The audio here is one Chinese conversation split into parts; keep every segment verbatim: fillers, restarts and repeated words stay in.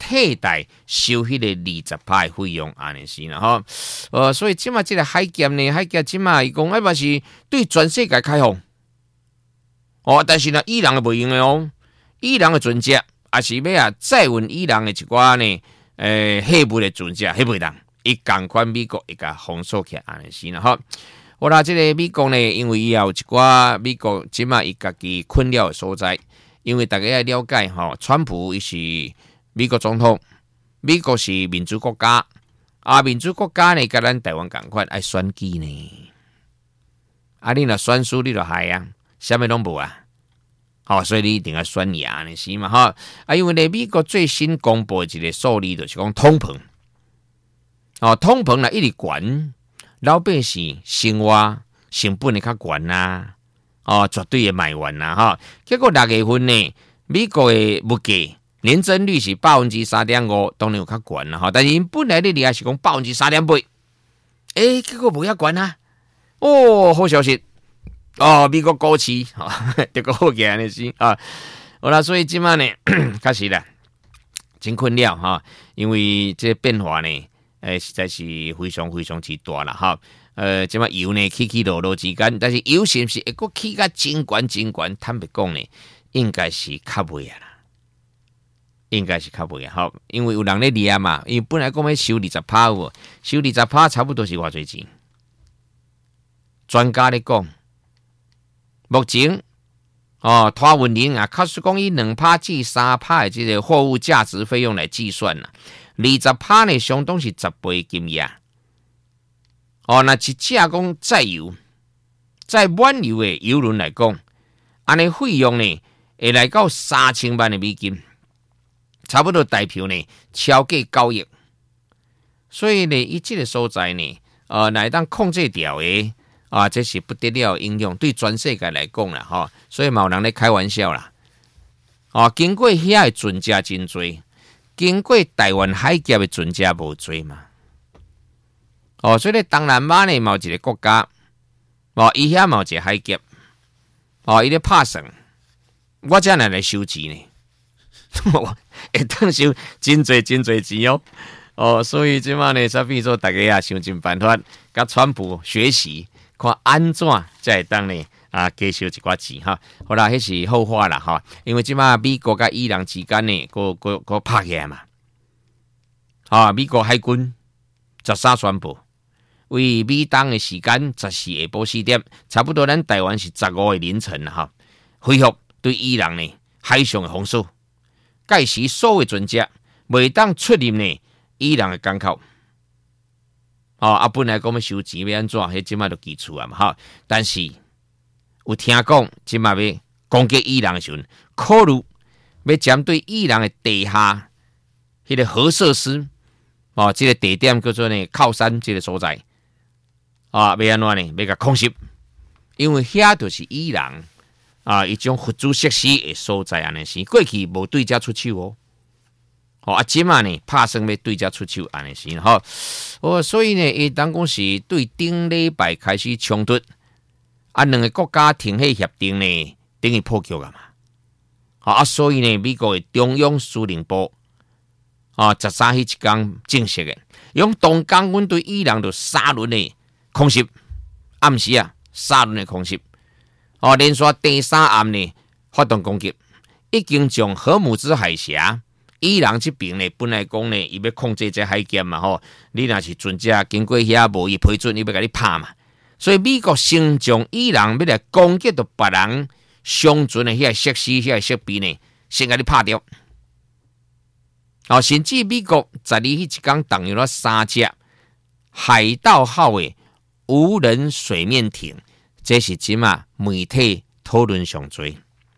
替代收迄个二十趴的费用安尼是啦吼。呃，所以即马即个海检呢，海检即马伊讲，哎嘛是对全世界开放。哦，但是呢，伊朗的袂用的哦，伊朗的船只也是要啊再运伊朗的一寡呢，诶，货物的船只，迄袂当，伊共款美国一甲封锁起来安尼是啦吼。好啦，即、這個美國呢，因為伊有一寡美國即馬伊家己困擾的所在，因為大家要了解吼，川普伊是美國總統，美國是民主國家，啊，民主國家呢，甲咱台灣共款愛選舉呢，啊，你若選輸你就害啊，啥物攏無啊，好，所以你一定要選贏呢是嘛吼，啊，因為呢美國最新公布的一個數字就是講通膨，哦，通膨呢一直懸。老百姓生活成本会较悬呐，哦，绝对会卖完啦哈。结果六月份呢，美国的物价年增率是百分之三点五，当然有较悬啦哈。但是因本来的利也是讲百分之三点八，诶，结果无遐悬啊。哦，好消息哦，美国股市哈，这个好起来是啊。好啦，所以即摆呢，开始啦，真困扰哈，因为这变化呢。诶，实在是非常非常之大啦哈！呃，即摆油呢起起落落之间，但是油是毋是会阁起甲真悬真悬？坦白讲呢，应该是较袂啊啦，应该是较袂啊哈！因为有人咧掠嘛，因为本来讲要收二十趴喎，收二十趴差不多是偌侪钱？专家咧讲，目前哦，拖运人啊，假使讲以两趴至三趴的这个货物价值费用来计算啦。二十趴呢，相当是十倍金额。哦，那一只讲载油、载满油的油轮来讲，安尼费用呢会来到三千万的美金，差不多代票呢超过九亿。所以呢，伊这个所在呢，呃，来当控制掉的啊，这是不得了的应用，对全世界来讲啦，哈、哦。所以冇人咧开玩笑啦。哦，经过遐的船只真多。经过台湾海峡的船只无多嘛？哦，所以咧东南亚呢，某一个国家，哦，伊遐某一个海峡，哦，伊咧拍算，我才来来收钱呢，会当收真侪真侪钱哦，哦，所以即马呢，才变做大家也想尽办法，甲川普学习，看安怎才会当呢？啊，加收一寡钱哈，好啦，迄是后话啦哈，因为即马美国甲伊朗之间呢，个个个拍起来嘛，啊，美国海军十三宣布，为美东的时间十四下晡四点，差不多咱台湾是十五的凌晨啦哈，恢复对伊朗呢海上的封锁，届时所有船只袂当出入呢伊朗的港口。哦，啊，本来讲要收钱要安怎，迄即马就基础啊嘛哈，但是。有听讲，即马要攻击伊朗的时阵，考虑要针对伊朗的地下迄个核设施，哦，这个地点叫做呢靠山这个所在，啊，要安怎呢？要甲控制，因为遐就是伊朗啊一种核子设施的所在安尼是，过去无对遮出手哦，哦啊，即马呢拍算要对遮出手安尼是，吼，哦，所以呢，伊当讲是对顶礼拜开始冲突。啊，两个国家停火协定呢，等于破局啊嘛。啊，所以呢，美国的中央司令部啊，十三迄一天正式的，用东江军对伊朗就三轮的空袭，暗时啊，三轮的空袭，哦、啊，连续第三暗呢发动攻击，已经将荷姆兹海峡，伊朗这边呢，本来讲呢，伊要控制这海峡嘛吼，你若是船只经过遐无伊批准，伊要甲你拍嘛。所以美国先将伊朗要来攻击到别人上船的遐个设施、遐个设备呢，先甲你拍掉。哦，甚至美国十二迄一天动用了三只海盗号的无人水面艇，这是即马媒体讨论上多。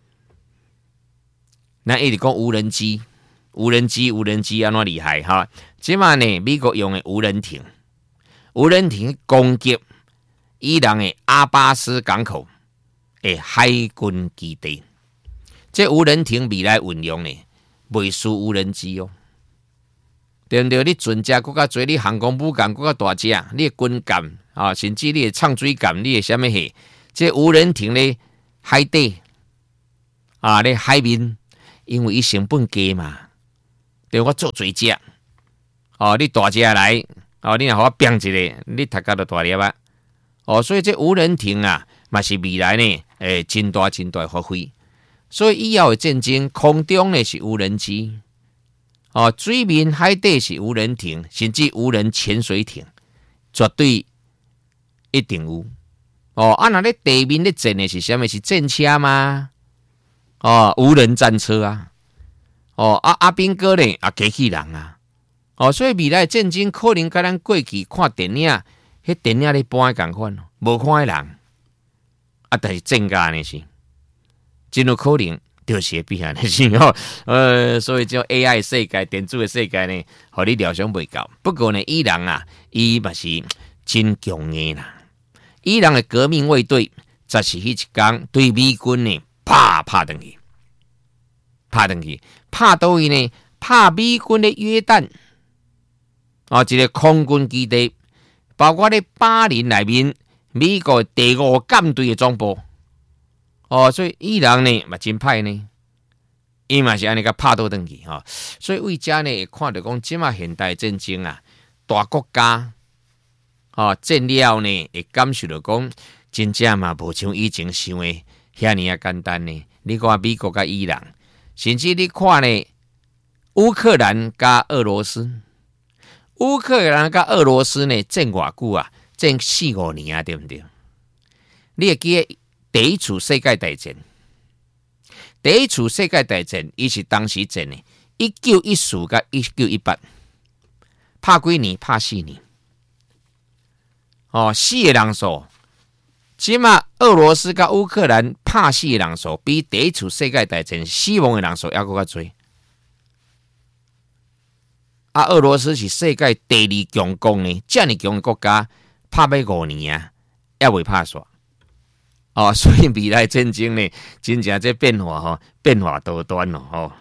咱一直讲无人机、无人机、无人机安怎厉害哈？即马呢，美国用的无人艇，无人艇攻击。伊朗的阿巴斯港口的海军基地，这无人艇未来运用呢，袂输无人机哦。对不对？你船只更较多，你航空母舰更较大只，你的军舰啊，甚至你的畅水舰，你的什么货？这无人艇咧海底啊，咧海面，因为伊成本低嘛， 对我做水只，哦，你大只来，哦，你若互我变一个，你头壳就大粒啊！哦，所以这无人艇啊，嘛是未来呢，诶，真大真大发挥。所以以后的战争，空中呢是无人机，哦，水面海底是无人艇，甚至无人潜水艇，绝对一定有。哦，啊，那咧地面咧战的是啥物？是战车吗？哦，无人战车啊！哦，啊阿兵哥呢啊，机器人啊！哦，所以未来战争可能甲咱过去看电影，迄电影咧播共款，无看的人啊，但是战甲呢是真有可能就是会变安尼是哦。呃，所以叫 A I 世界、电子的世界呢，互你料想袂到。不过呢，伊人啊，伊嘛是真强的啦。伊人的革命卫队，则是迄一天对美军呢，啪拍登去，拍登去，拍倒去呢？拍美军的约旦。哦，一个空军基地，包括咧巴林内面美国第五舰队的总部。哦，所以伊人呢嘛真歹呢，伊嘛是安尼个拍倒转去吼。所以为遮呢会看到讲，即马现代战争啊，大国家哦战了呢，会感受到讲，真正嘛无像以前想的遐尼啊简单呢。你看美国甲伊朗，甚至你看呢乌克兰甲俄罗斯。乌克兰甲俄罗斯呢战偌久啊？战四五年啊，对不对？你会记得第一次世界大战？第一次世界大战，伊是当时战的，一九一四甲一九一八，拍几年？拍四年。哦，死的人数，即马俄罗斯甲乌克兰拍死的人数，比第一次世界大战死亡的人数还佫较多。啊，俄罗斯是世界第二强国呢，这么强的国家，拍要五年啊，还未拍煞。哦，所以未来战争呢，真正这变化吼，变化多端咯吼。